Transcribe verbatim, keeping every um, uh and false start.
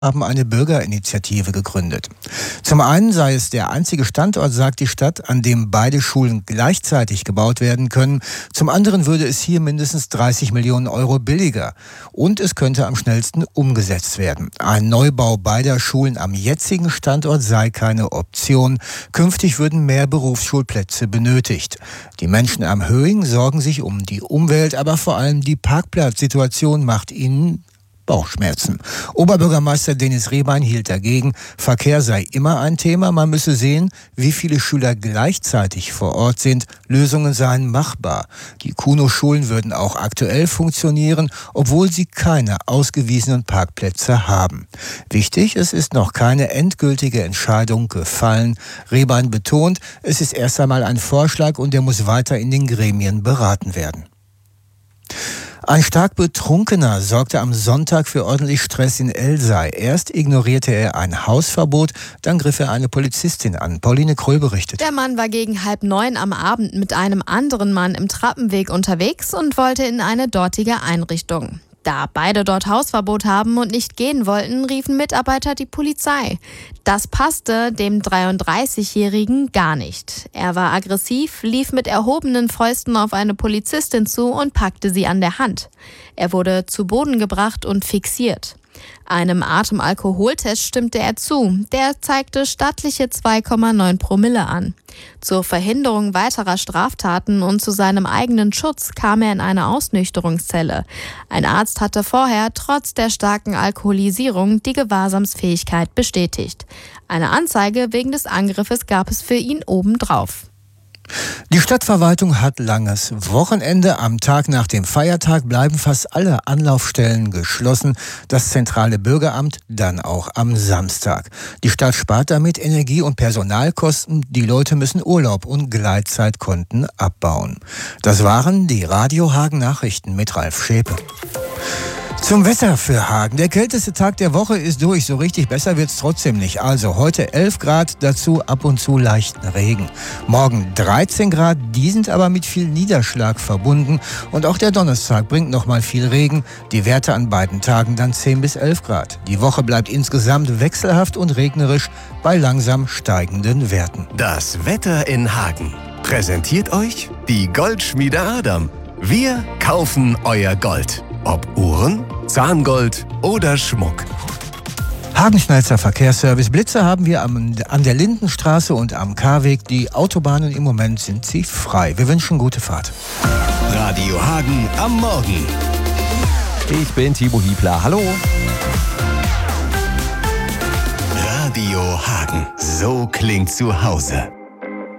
haben eine Bürgerinitiative gegründet. Zum einen sei es der einzige Standort, sagt die Stadt, an dem beide Schulen gleichzeitig gebaut werden können. Zum anderen würde es hier mindestens dreißig Millionen Euro billiger. Und es könnte am schnellsten umgesetzt werden. Ein Neubau beider Schulen am jetzigen Standort sei keine Option. Künftig würden mehr Berufsschulplätze benötigt. Die Menschen am Höing sorgen sich um die Umwelt, aber vor allem die Parkplatzsituation macht ihnen Bauchschmerzen. Oberbürgermeister Dennis Rehbein hielt dagegen, Verkehr sei immer ein Thema, man müsse sehen, wie viele Schüler gleichzeitig vor Ort sind. Lösungen seien machbar. Die Kuno-Schulen würden auch aktuell funktionieren, obwohl sie keine ausgewiesenen Parkplätze haben. Wichtig, es ist noch keine endgültige Entscheidung gefallen. Rehbein betont, es ist erst einmal ein Vorschlag und der muss weiter in den Gremien beraten werden. Ein stark Betrunkener sorgte am Sonntag für ordentlich Stress in Elsei. Erst ignorierte er ein Hausverbot, dann griff er eine Polizistin an. Pauline Kröll berichtet. Der Mann war gegen halb neun am Abend mit einem anderen Mann im Trappenweg unterwegs und wollte in eine dortige Einrichtung. Da beide dort Hausverbot haben und nicht gehen wollten, riefen Mitarbeiter die Polizei. Das passte dem dreiunddreißigjährigen gar nicht. Er war aggressiv, lief mit erhobenen Fäusten auf eine Polizistin zu und packte sie an der Hand. Er wurde zu Boden gebracht und fixiert. Einem Atemalkoholtest stimmte er zu. Der zeigte stattliche zwei Komma neun Promille an. Zur Verhinderung weiterer Straftaten und zu seinem eigenen Schutz kam er in eine Ausnüchterungszelle. Ein Arzt hatte vorher trotz der starken Alkoholisierung die Gewahrsamsfähigkeit bestätigt. Eine Anzeige wegen des Angriffes gab es für ihn obendrauf. Die Stadtverwaltung hat langes Wochenende. Am Tag nach dem Feiertag bleiben fast alle Anlaufstellen geschlossen. Das zentrale Bürgeramt dann auch am Samstag. Die Stadt spart damit Energie- und Personalkosten. Die Leute müssen Urlaub und Gleitzeitkonten abbauen. Das waren die Radio Hagen Nachrichten mit Ralf Schäpe. Zum Wetter für Hagen. Der kälteste Tag der Woche ist durch. So richtig besser wird's trotzdem nicht. Also heute elf Grad, dazu ab und zu leichten Regen. Morgen dreizehn Grad, die sind aber mit viel Niederschlag verbunden. Und auch der Donnerstag bringt nochmal viel Regen. Die Werte an beiden Tagen dann zehn bis elf Grad. Die Woche bleibt insgesamt wechselhaft und regnerisch bei langsam steigenden Werten. Das Wetter in Hagen präsentiert euch die Goldschmiede Adam. Wir kaufen euer Gold. Ob Uhren, Zahngold oder Schmuck. Hagen-Schneizer Verkehrsservice. Blitze haben wir am, an der Lindenstraße und am K-Weg. Die Autobahnen im Moment sind sie frei. Wir wünschen gute Fahrt. Radio Hagen am Morgen. Ich bin Timo Hiebler. Hallo. Radio Hagen. So klingt zu Hause.